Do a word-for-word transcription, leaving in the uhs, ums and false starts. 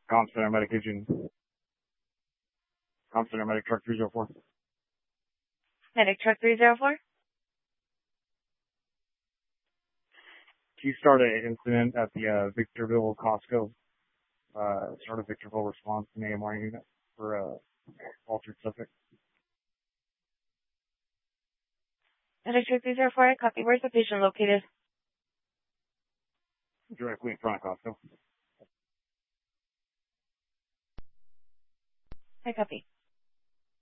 Com Center Medication. Com Center Medic Truck three oh four. Medic Truck three oh four? She started an incident at the uh, Victorville Costco. Uh, started Victorville response in A M R unit for uh, altered subject. Medic Truck three oh four, copy. Where's the patient located? Directly in front of Costco. I copy.